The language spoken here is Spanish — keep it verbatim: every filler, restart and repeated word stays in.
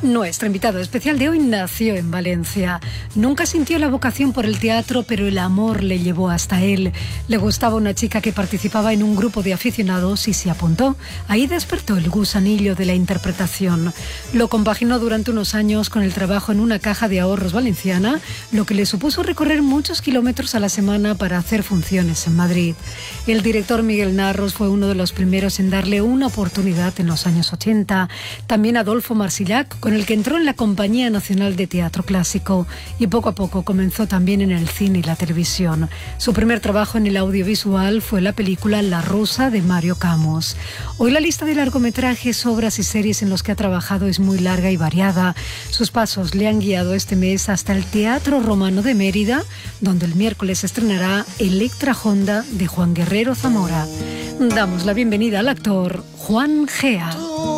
Nuestro invitado especial de hoy nació en Valencia. Nunca sintió la vocación por el teatro, pero el amor le llevó hasta él. Le gustaba una chica que participaba en un grupo de aficionados y se apuntó. Ahí despertó el gusanillo de la interpretación. Lo compaginó durante unos años con el trabajo en una caja de ahorros valenciana, lo que le supuso recorrer muchos kilómetros a la semana para hacer funciones en Madrid. El director Miguel Narros fue uno de los primeros en darle una oportunidad en los años ochenta. También Adolfo Marsillac, con el que entró en la Compañía Nacional de Teatro Clásico, y poco a poco comenzó también en el cine y la televisión. Su primer trabajo en el audiovisual fue la película La Rusa de Mario Camus. Hoy la lista de largometrajes, obras y series en los que ha trabajado es muy larga y variada. Sus pasos le han guiado este mes hasta el Teatro Romano de Mérida, donde el miércoles estrenará Electra Honda de Juan Guerrero Zamora. Damos la bienvenida al actor Juan Gea.